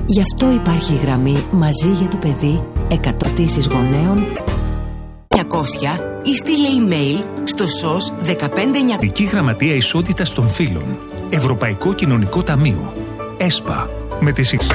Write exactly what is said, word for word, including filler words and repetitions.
Γι' αυτό υπάρχει η γραμμή Μαζί για το παιδί, εκατό αιτήσεις γονέων εννιακόσια ή στείλε email στο σος δεκαπέντε εννιακόσια. Ειδική Γραμματεία Ισότητας των Φύλων, Ευρωπαϊκό Κοινωνικό Ταμείο, ΕΣΠΑ, με τις